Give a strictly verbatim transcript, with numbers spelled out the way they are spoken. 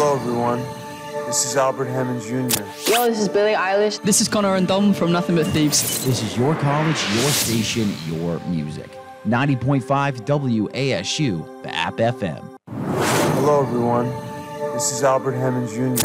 Hello, everyone. This is Albert Hammond Junior Yo, this is Billie Eilish. This is Connor and Dom from Nothing But Thieves. This is your college, your station, your music. ninety point five W A S U, the App F M. Hello, everyone. This is Albert Hammond Junior